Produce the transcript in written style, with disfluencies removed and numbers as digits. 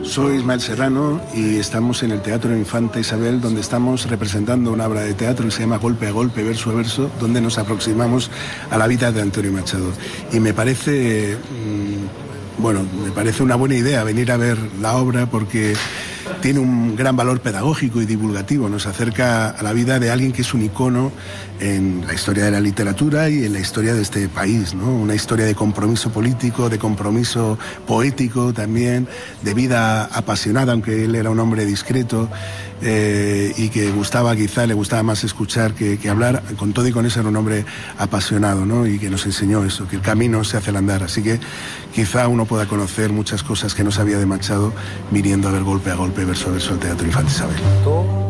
Soy Ismael Serrano y estamos en el Teatro Infanta Isabel, donde estamos representando una obra de teatro que se llama Golpe a Golpe, Verso a Verso, donde nos aproximamos a la vida de Antonio Machado. Y me parece, me parece una buena idea venir a ver la obra porque tiene un gran valor pedagógico y divulgativo. Nos acerca a la vida de alguien que es un icono en la historia de la literatura y en la historia de este país, ¿no? Una historia de compromiso político, de compromiso poético también, de vida apasionada, aunque él era un hombre discreto y que le gustaba más escuchar que hablar. Con todo y con eso era un hombre apasionado, ¿no? Y que nos enseñó eso, que el camino se hace al andar. Así que quizá uno pueda conocer muchas cosas que no sabía de Machado viniendo a ver Golpe a Golpe, Verso a Verso al Teatro Infanta Isabel.